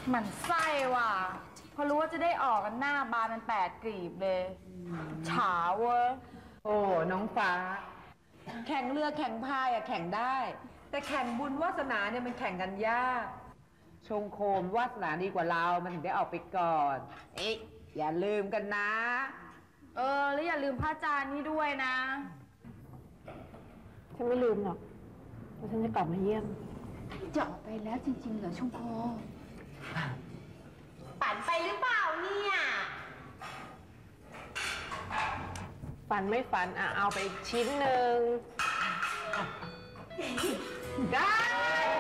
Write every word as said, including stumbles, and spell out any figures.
หมั่นไส้ว่ะพอรู้ว่าจะได้ออกกันหน้าบานมันแปดกลีบเลยฉาเว้ยโอ้น้องฟ้าแข่งเรือแข่งพายอะแข่งได้ แต่แข่งบุญวาสนาเนี่ยมันแข่งกันยากชงโคมวาสนาดีกว่าเรามันถึงได้ออกไปก่อนเอ๊ะอย่าลืมกันนะเออแล้วอย่าลืมพระอาจารย์นี่ด้วยนะฉันไม่ลืมหรอกเพราะฉันจะกลับมาเยี่ยมจะออกไปแล้วจริงๆเหรอชมพูปั่นไปหรือเปล่าเนี่ยฝันไม่ฝันอ่ะเอาไปอีกชิ้นหนึ่งได้